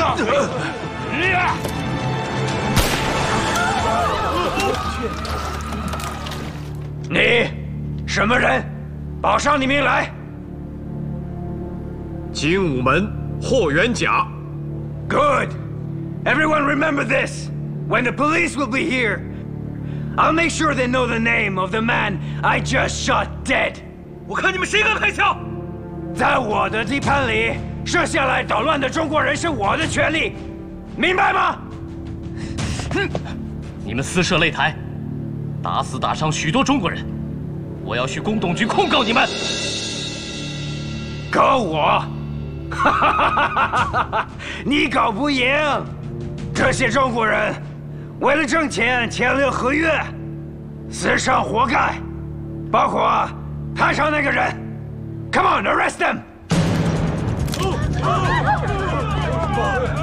你什么人？报上你名来。 精武门霍元甲。 Good. Everyone remember this. When the police will be here, I'll make sure they know the name of the man I just shot dead. 我看你们谁敢开枪！ 在我的地盘里射下来捣乱的中国人是我的权利，明白吗？ 你们私设擂台，打死打伤许多中国人，我要去公董局控告你们。 告我？哈哈哈哈哈！你搞不赢。这些中国人为了挣钱签了合约，死上活该，包括台上那个人。Come on, arrest them!